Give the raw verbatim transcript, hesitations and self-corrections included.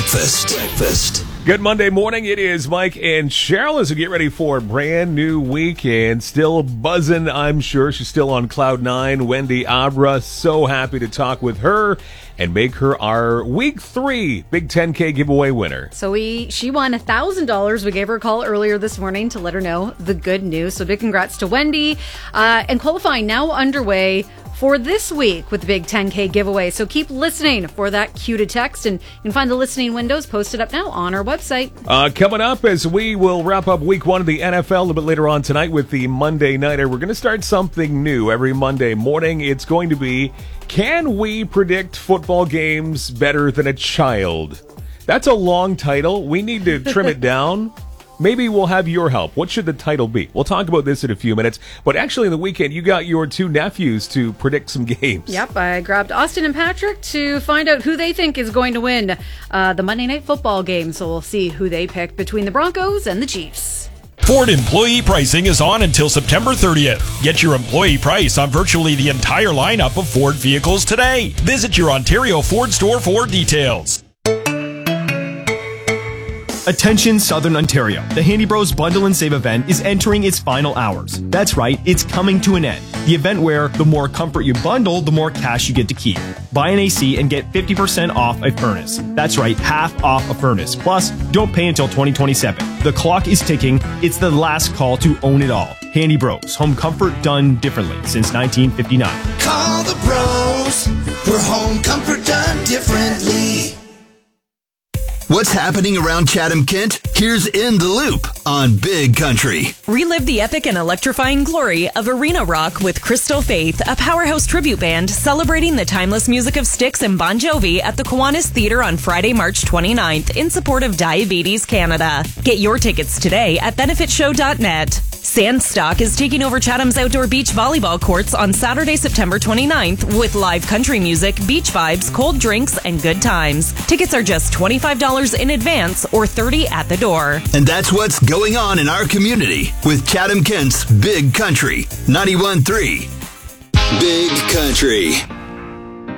Breakfast. Breakfast. Good Monday morning. It is Mike and Cheryl as we get ready for a brand new week and still buzzing, I'm sure. She's still on cloud nine. Wendy Abra, so happy to talk with her and make her our week three Big ten K giveaway winner. So we she won one thousand dollars. We gave her a call earlier this morning to let her know the good news. So big congrats to Wendy. Uh, and qualifying now underway for this week with the Big ten K giveaway. So keep listening for that cue to text, and you can find the listening windows posted up now on our website. Uh, coming up as we will wrap up week one of the N F L a little bit later on tonight with the Monday Nighter. We're going to start something new every Monday morning. It's going to be, can we predict football games better than a child? That's a long title. We need to trim it down. Maybe we'll have your help. What should the title be? We'll talk about this in a few minutes. But actually, in the weekend, you got your two nephews to predict some games. Yep, I grabbed Austin and Patrick to find out who they think is going to win uh, the Monday Night Football game. So we'll see who they pick between the Broncos and the Chiefs. Ford employee pricing is on until September thirtieth. Get your employee price on virtually the entire lineup of Ford vehicles today. Visit your Ontario Ford store for details. Attention Southern Ontario. The Handy Bros Bundle and Save event is entering its final hours. That's right, it's coming to an end. The event where the more comfort you bundle, the more cash you get to keep. Buy an A C and get fifty percent off a furnace. That's right, half off a furnace. Plus, don't pay until twenty twenty-seven. The clock is ticking. It's the last call to own it all. Handy Bros. Home comfort done differently since nineteen fifty-nine. Call the bros for home comfort done differently. What's happening around Chatham-Kent? Here's In the Loop on Big Country. Relive the epic and electrifying glory of Arena Rock with Crystal Faith, a powerhouse tribute band celebrating the timeless music of Styx and Bon Jovi at the Kiwanis Theatre on Friday, March twenty-ninth in support of Diabetes Canada. Get your tickets today at benefit show dot net. Sandstock is taking over Chatham's outdoor beach volleyball courts on Saturday, September twenty-ninth with live country music, beach vibes, cold drinks, and good times. Tickets are just twenty-five dollars in advance or thirty dollars at the door. And that's what's going on in our community with Chatham-Kent's Big Country ninety-one point three. Big Country.